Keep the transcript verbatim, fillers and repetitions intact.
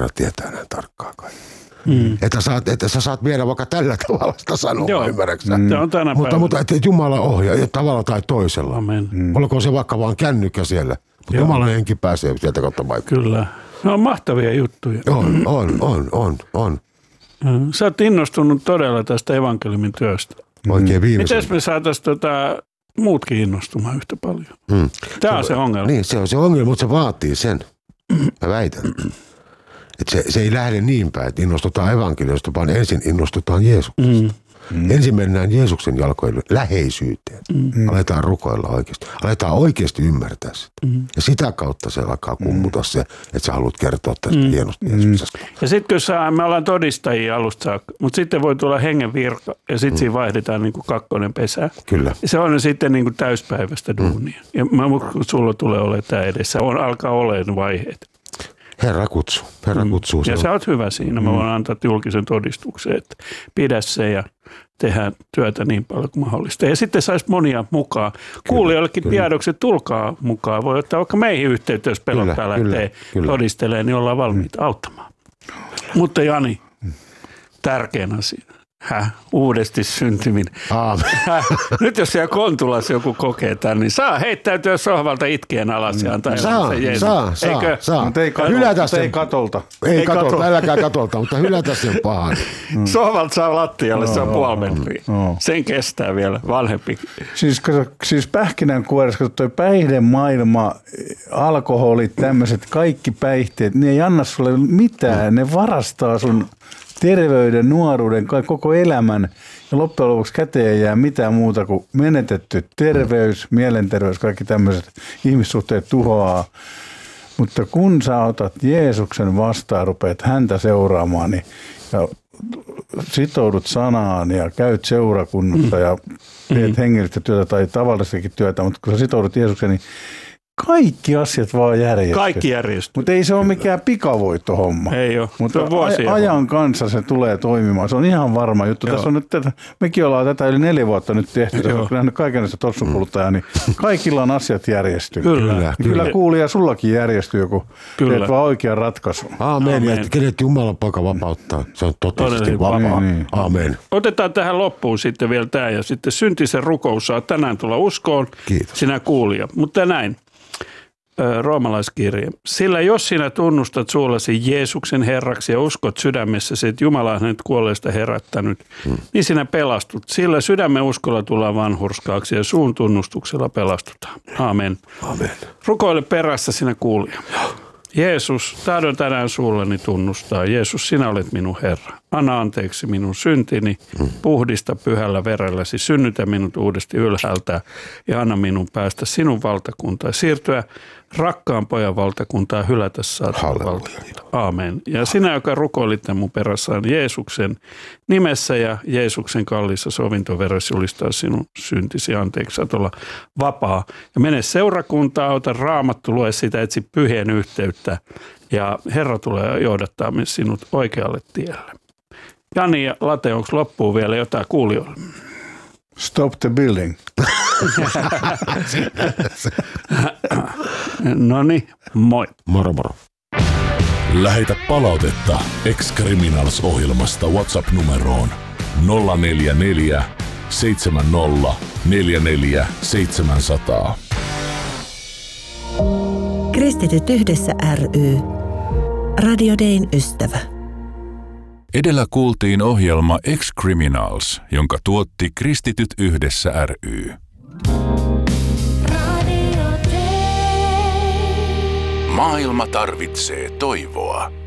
Herra tietää näin tarkkaan kai. Mm. Että, saat, että sä saat viedä vaikka tällä tavalla sitä sanoa, ymmärräksä? Mm. On tänä mutta, mutta että Jumala ohjaa tavalla tai toisella. Amen. Mm. Olkoon se vaikka vaan kännykkä siellä. Mutta Jumalan henki pääsee sieltä kautta vaikka. Kyllä. Ne on mahtavia juttuja. On, on, on, on, on. Sä oot innostunut todella tästä evankeliumin työstä. Oikein viimeisen. Mites me saataisiin tota, muutkin innostumaan yhtä paljon? Mm. Tämä on se ongelma. Niin, se on se ongelma, mutta se vaatii sen. Mä väitän. Että se, se ei lähde niin päin, että innostutaan evankeliumista, vaan ensin innostutaan Jeesuksesta. Mm. Mm. Ensin mennään Jeesuksen jalkoille läheisyyteen. Mm. Aletaan rukoilla oikeasti. Aletaan oikeasti ymmärtää sitä. Mm. Ja sitä kautta se alkaa kummuta se, että sä haluat kertoa tästä mm. hienosta Jeesuksesta. Ja sitten kun saa, me ollaan todistajia alusta saakka, mutta sitten voi tulla hengen virka ja sitten mm. siinä vaihdetaan niin kuin kakkonen pesää. Kyllä. Ja se on sitten niin kuin täyspäiväistä duunia. Mm. Ja mä uskon, että sulla tulee olemaan tämä edessä. On, alkaa olemaan vaiheet. Herra kutsuu. Herra kutsuu. Mm. Ja sä oot hyvä siinä. Mä voin antaa julkisen todistuksen, että pidä se ja tehdään työtä niin paljon kuin mahdollista. Ja sitten saisi monia mukaan. Kuulijoillekin tiedokset, tulkaa mukaan. Voi ottaa vaikka meihin yhteyttä, jos pelottaa lähtee todistelemaan, niin ollaan valmiita auttamaan. Mutta Jani, tärkein asia. Häh, uudesti syntyminen. Häh, nyt jos siellä Kontulassa joku kokee tämän, niin saa heittäytyä sohvalta itkien alas ja antaa saa, se Jeesus. Saa, saa, Eikö? saa. Mutta ei, katolta, hylätä sen. ei katolta. Ei, ei katolta, katolta, äläkää katolta, mutta hylätä sen pahan. Mm. Sohvalta saa lattialle, no, se on puoli metriä. No. Sen kestää vielä vanhempi. Siis, siis pähkinänkuoressa, kun toi päihdemaailma, alkoholit, tämmöiset, kaikki päihteet, ne ei anna sulle mitään. Ne varastaa sun terveyden, nuoruuden, koko elämän ja loppujen lopuksi käteen jää mitään muuta kuin menetetty terveys, mielenterveys, kaikki tämmöiset ihmissuhteet tuhoaa. Mutta kun sä otat Jeesuksen vastaan, rupeat häntä seuraamaan niin, ja sitoudut sanaan ja käyt seurakunnassa ja teet hengellistä työtä tai tavallistakin työtä, mutta kun sä sitoudut Jeesukseen, niin kaikki asiat vaan järjestyy. Kaikki järjestyy. Mutta ei se ole mikään pikavoittohomma. Ei ole. Mutta ajan kanssa se tulee toimimaan. Se on ihan varma juttu. Tässä on nyt tätä, mekin ollaan tätä yli neljä vuotta nyt tehty. Tässä on nähnyt kaikenlaista tossukuluttajaa, niin kaikilla on asiat järjestynyt. Kyllä. Kyllä, kyllä kuulija sullakin järjestyy, kun teet vaan oikean ratkaisun. Aamen. Ja kenet Jumalan poika vapauttaa. Se on totisesti vapaa. Niin, niin. Aamen. Otetaan tähän loppuun sitten vielä tämä. Ja sitten syntisen rukous saa tänään tulla uskoon. Kiitos. Sinä kuulija. Mutta näin. Roomalaiskirje. Sillä jos sinä tunnustat suullasi Jeesuksen Herraksi ja uskot sydämessäsi, että Jumala on hänet kuolleista herättänyt, hmm. niin sinä pelastut. Sillä sydämen uskolla tullaan vanhurskaaksi ja suun tunnustuksella pelastutaan. Aamen. Aamen. Rukoile perässä sinä kuulija. Jeesus, tahdon tänään suullani tunnustaa. Jeesus, sinä olet minun Herra. Anna anteeksi minun syntini, puhdista pyhällä verelläsi, synnytä minut uudesti ylhäältä ja anna minun päästä sinun valtakuntaan. Siirtyä rakkaan pojan valtakuntaan, hylätä saatan valtakuntaa. Aamen. Ja sinä, joka rukoilitte mun perässään Jeesuksen nimessä ja Jeesuksen kalliissa sovintoveressä julistaa sinun syntisi anteeksi, saat olla vapaa. Ja mene seurakuntaan, ota raamattu, lue sitä, etsi pyhien yhteyttä ja Herra tulee johdattaa sinut oikealle tielle. Jani ja Late, onko loppuun vielä jotain kuulijoille? Stop the building. No niin, moi. Moro moro. Lähetä palautetta Ex-Criminals-ohjelmasta WhatsApp-numeroon nolla neljä neljä seitsemän nolla neljä neljä seitsemän nolla nolla. Kristityt yhdessä ry. Radio Dayn ystävä. Edellä kuultiin ohjelma Ex-Criminals, jonka tuotti Kristityt yhdessä ry. Maailma tarvitsee toivoa.